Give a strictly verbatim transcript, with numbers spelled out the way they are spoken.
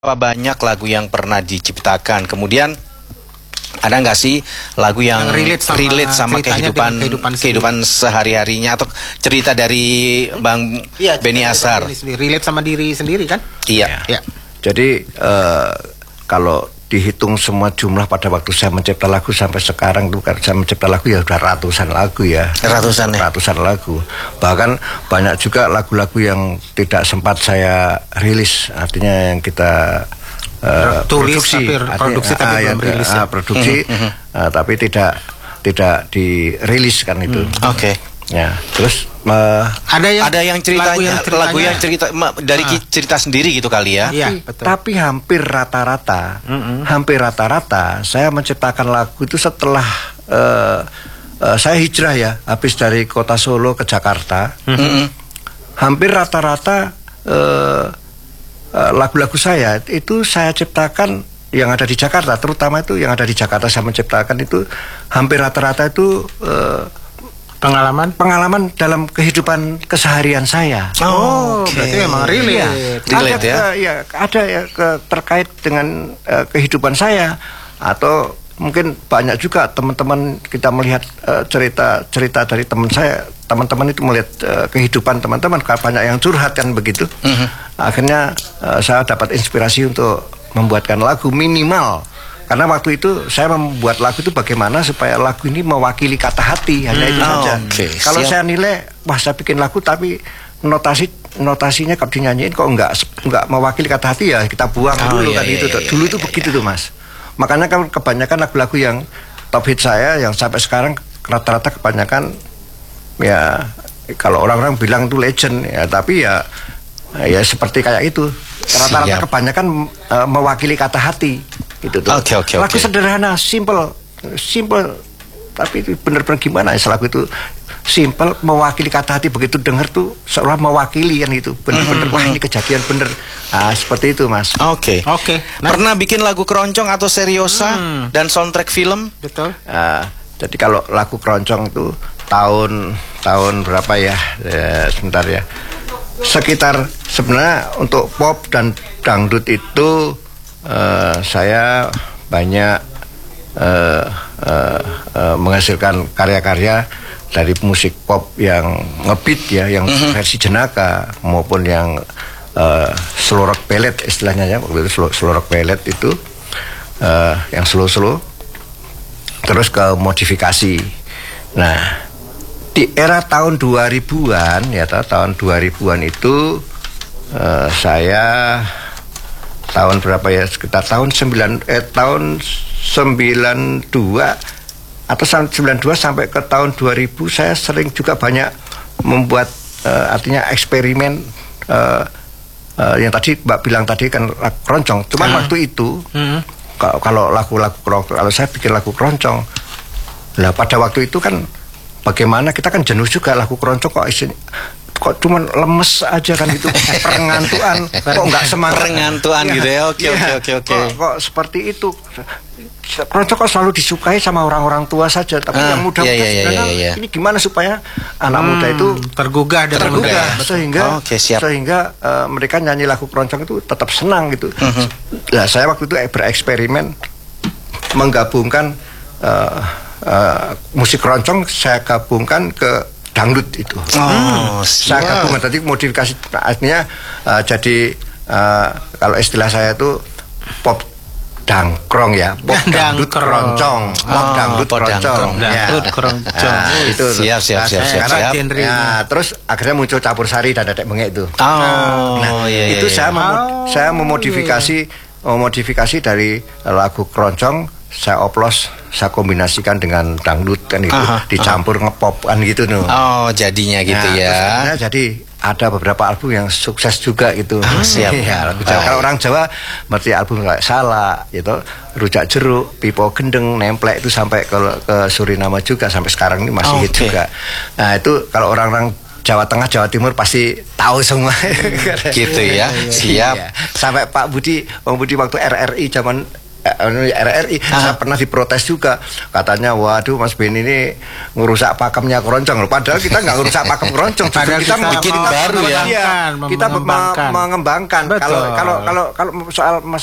Banyak lagu yang pernah diciptakan, kemudian ada nggak sih lagu yang, yang relate sama, relate sama kehidupan kehidupan, kehidupan sehari-harinya, atau cerita dari Bang ya, Benny Ashar? Relate sama diri sendiri kan? Iya. Ya. Jadi uh, kalau dihitung semua jumlah pada waktu saya mencipta lagu sampai sekarang tuh, kan saya mencipta lagu ya udah ratusan lagu ya. Ratusan ya? Ratusan lagu. Bahkan banyak juga lagu-lagu yang tidak sempat saya rilis, artinya yang kita uh, tulis produksi, tapi, artinya, produksi tapi uh, belum yang, rilis uh, ya? produksi, uh, -huh. uh, tapi tidak tidak dirilis kan itu. Hmm. Oke. Okay. Ya, terus uh, ada yang ada yang ceritanya, lagu yang, ceritanya, lagu yang cerita dari ah. cerita sendiri gitu kali ya. Iya, betul. Tapi hampir rata-rata, mm -hmm. hampir rata-rata saya menciptakan lagu itu setelah uh, uh, saya hijrah ya, habis dari kota Solo ke Jakarta. Mm -hmm. Hampir rata-rata lagu-lagu uh, uh, saya itu saya ciptakan yang ada di Jakarta, terutama itu yang ada di Jakarta saya menciptakan itu hampir rata-rata itu uh, pengalaman pengalaman dalam kehidupan keseharian saya. Oh, okay. Berarti memang relate. Ya, relate ada, ya. Ke, ya ada ya ke, terkait dengan uh, kehidupan saya, atau mungkin banyak juga teman-teman kita melihat uh, cerita-cerita dari teman saya, teman-teman itu melihat uh, kehidupan teman-teman, banyak yang curhat kan begitu. Uh-huh. Akhirnya uh, saya dapat inspirasi untuk membuatkan lagu minimal. Karena waktu itu saya membuat lagu itu bagaimana supaya lagu ini mewakili kata hati, hanya hmm, itu saja. Okay, kalau siap. Saya nilai, wah saya bikin lagu tapi notasi notasinya kalau dinyanyiin kok enggak enggak mewakili kata hati, ya kita buang oh, dulu iya, kan iya, itu. Iya, dulu iya, itu iya, begitu iya. tuh Mas. Makanya kan kebanyakan lagu-lagu yang top hit saya yang sampai sekarang rata-rata kebanyakan ya kalau orang-orang bilang itu legend ya, tapi ya ya seperti kayak itu. Rata-rata kebanyakan uh, mewakili kata hati. Gitu tuh. Okay, okay, lagu okay. sederhana, simple, simple, tapi itu benar-benar gimana ya, lagu itu simple, mewakili kata hati, begitu denger tuh seolah mewakili kan itu, benar-benar mm-hmm. wah ini kejadian bener, ah, seperti itu Mas. Oke, okay. oke. Okay. Nah. Pernah bikin lagu keroncong atau seriosa hmm. dan soundtrack film? Betul. Uh, jadi kalau lagu keroncong itu tahun tahun berapa ya? Eh, sebentar ya. Sekitar sebenarnya untuk pop dan dangdut itu Uh, saya banyak uh, uh, uh, menghasilkan karya-karya dari musik pop yang ngebeat ya, yang mm-hmm. versi jenaka maupun yang uh, slow rock ballad istilahnya ya, waktu itu slow, slow rock ballad itu uh, yang slow-slow, terus ke modifikasi. Nah, di era tahun dua ribuan ya, tahun dua ribuan itu uh, saya tahun berapa ya, sekitar tahun sembilan eh tahun sembilan dua atau sembilan dua sampai ke tahun dua ribu saya sering juga banyak membuat uh, artinya eksperimen uh, uh, yang tadi Mbak bilang tadi kan lagu keroncong. Cuman hmm. waktu itu hmm. kalau lagu-lagu keroncong, kalau saya bikin lagu keroncong, lah pada waktu itu kan bagaimana kita kan jenuh juga lagu keroncong kok isinya kok cuman lemes aja kan itu, perengantuan, kok nggak semangat, perengantuan ya, gitu ya. Oke ya, oke oke oke. Kok seperti itu. Keroncong kok selalu disukai sama orang-orang tua saja, tapi ah, yang muda-muda iya, iya, sebenarnya iya, iya. ini gimana supaya anak hmm, muda itu tergugah dan tergugah ya? sehingga oh, okay, siap. sehingga uh, mereka nyanyi lagu keroncong itu tetap senang gitu. Uh-huh. Nah, saya waktu itu bereksperimen menggabungkan uh, uh, musik keroncong, saya gabungkan ke dangdut itu. Oh, saya gabungan tadi modifikasi, artinya uh, jadi uh, kalau istilah saya itu pop dangkrong ya, pop dangdut keroncong, pop dangdut keroncong, dangdut keroncong. Itu siap siap siap siap. siap. Ya, terus akhirnya muncul campur sari dan dedek bengek itu. Oh, nah, iya, itu iya, saya iya. memod oh, saya memodifikasi iya. memodifikasi dari lagu keroncong, saya oplos, saya kombinasikan dengan dangdut kan gitu, aha, dicampur aha. ngepop kan gitu nih. Oh, jadinya gitu nah, ya. Terus, jadi ada beberapa album yang sukses juga gitu. Oh, siap. Ya, kalau orang Jawa berarti album kayak Salah, gitu, Rujak Jeruk, Pipo Gendeng, Nemplek itu sampai ke, ke Suriname juga sampai sekarang ini masih oh, hit okay. juga. Nah itu kalau orang-orang Jawa Tengah, Jawa Timur pasti tahu semua. Gitu ya. Siap. Iya. Sampai Pak Budi, Bang Budi waktu R R I zaman R R I, ah. saya pernah diprotes juga, katanya waduh Mas Ben ini ngerusak pakemnya keroncong loh, padahal kita nggak ngerusak pakem keroncong, padahal kita, kita bikin baru ya, ya kita mengembangkan. Kalau kalau kalau kalau soal